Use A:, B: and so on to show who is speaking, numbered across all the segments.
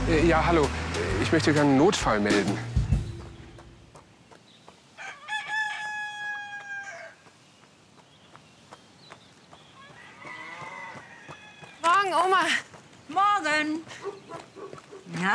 A: Ja, hallo. Ich möchte gerne einen Notfall melden.
B: Morgen, Oma.
C: Morgen. Na?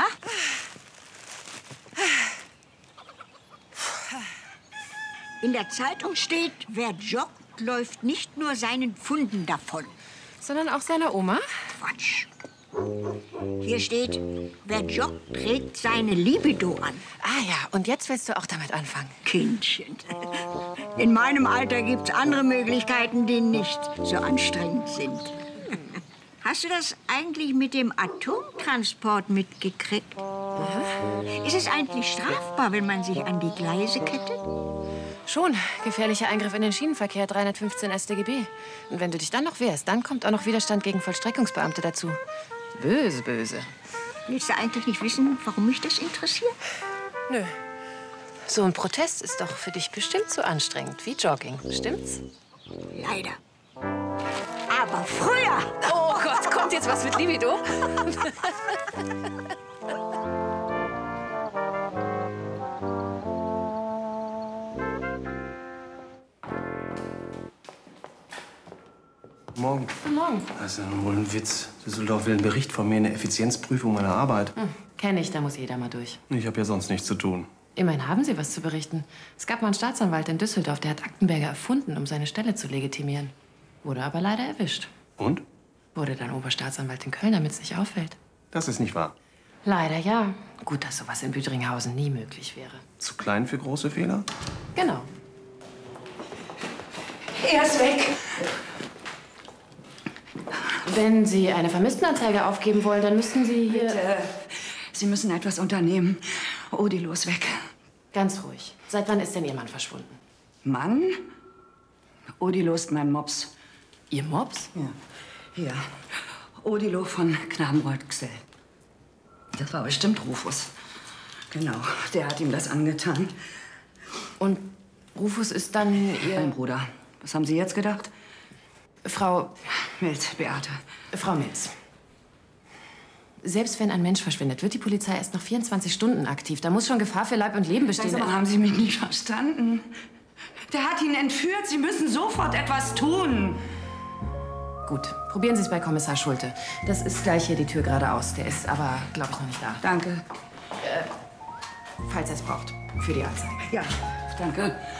C: In der Zeitung steht, wer joggt, läuft nicht nur seinen Pfunden davon.
B: Sondern auch seiner Oma?
C: Quatsch. Hier steht, wer joggt, trägt seine Libido an.
B: Ah ja, und jetzt willst du auch damit anfangen?
C: Kindchen. In meinem Alter gibt's andere Möglichkeiten, die nicht so anstrengend sind. Hast du das eigentlich mit dem Atomtransport mitgekriegt? Ist es eigentlich strafbar, wenn man sich an die Gleise kettet?
B: Schon. Gefährlicher Eingriff in den Schienenverkehr, 315 StGB. Und wenn du dich dann noch wehrst, dann kommt auch noch Widerstand gegen Vollstreckungsbeamte dazu. Böse, böse.
C: Willst du eigentlich nicht wissen, warum mich das interessiert?
B: Nö. So ein Protest ist doch für dich bestimmt so anstrengend wie Jogging, stimmt's?
C: Leider. Aber früher!
B: Oh Gott, kommt jetzt was mit Libido?
A: Morgen.
B: Guten Morgen.
A: Das ist ja nun wohl ein Witz. Düsseldorf will einen Bericht von mir, eine Effizienzprüfung meiner Arbeit.
B: Kenn ich, da muss jeder mal durch.
A: Ich habe ja sonst nichts zu tun.
B: Immerhin haben Sie was zu berichten. Es gab mal einen Staatsanwalt in Düsseldorf, der hat Aktenberger erfunden, um seine Stelle zu legitimieren. Wurde aber leider erwischt.
A: Und?
B: Wurde dann Oberstaatsanwalt in Köln, damit es nicht auffällt.
A: Das ist nicht wahr.
B: Leider ja. Gut, dass sowas in Büdringhausen nie möglich wäre.
A: Zu klein für große Fehler?
B: Genau.
C: Er ist weg.
B: Wenn Sie eine Vermisstenanzeige aufgeben wollen, dann müssten Sie hier...
D: Bitte. Sie müssen etwas unternehmen. Odilo ist weg.
B: Ganz ruhig. Seit wann ist denn Ihr Mann verschwunden?
D: Mann? Odilo ist mein Mops.
B: Ihr Mops?
D: Ja. Hier. Odilo von Knabenreuth-Gsell. Das war bestimmt Rufus. Genau, der hat ihm das angetan.
B: Und Rufus ist dann Ihr...
D: Mein Bruder. Was haben Sie jetzt gedacht?
B: Frau
D: Milz, Beate.
B: Milz. Selbst wenn ein Mensch verschwindet, wird die Polizei erst nach 24 Stunden aktiv. Da muss schon Gefahr für Leib und Leben bestehen.
D: Also, haben Sie mich nicht verstanden? Der hat ihn entführt. Sie müssen sofort etwas tun.
B: Gut, probieren Sie es bei Kommissar Schulte. Das ist gleich hier die Tür geradeaus. Der ist aber, glaube ich, noch nicht da.
D: Danke.
B: Falls er es braucht. Für die Anzeige.
D: Ja, danke.